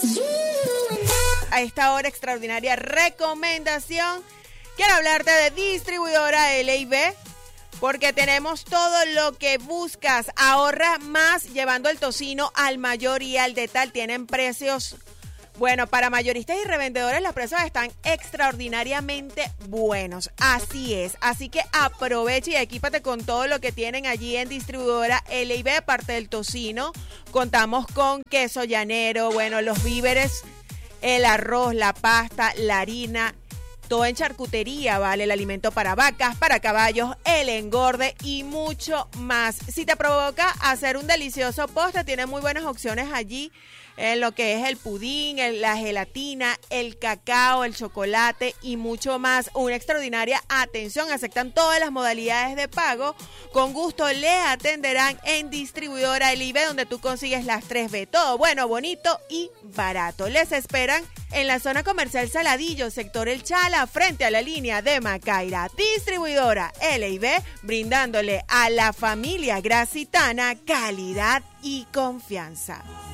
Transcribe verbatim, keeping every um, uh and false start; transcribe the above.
A esta hora, extraordinaria recomendación. Quiero hablarte de Distribuidora L y B, porque tenemos todo lo que buscas. Ahorra más llevando el tocino al mayor y al detal. Tienen precios, bueno, para mayoristas y revendedores los precios están extraordinariamente buenos. Así es. Así que aprovecha y equípate con todo lo que tienen allí en Distribuidora L y B. Aparte del tocino, contamos con queso llanero, bueno, los víveres, el arroz, la pasta, la harina, todo en charcutería, ¿vale? El alimento para vacas, para caballos, el engorde y mucho más. Si te provoca hacer un delicioso postre, tiene muy buenas opciones allí en lo que es el pudín, el, la gelatina, el cacao, el chocolate y mucho más. Una extraordinaria atención, aceptan todas las modalidades de pago. Con gusto le atenderán en Distribuidora L y B, donde tú consigues las tres B. Todo bueno, bonito y barato. Les esperan en la zona comercial Saladillo, sector El Chala, frente a la línea de Macaira. Distribuidora L y B, brindándole a la familia gracitana calidad y confianza.